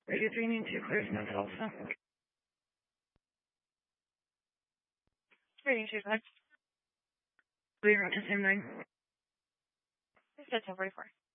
Radio 3 needs to clear snow also. Radio 2 5. Clear out to Sim 9. It's at 1044.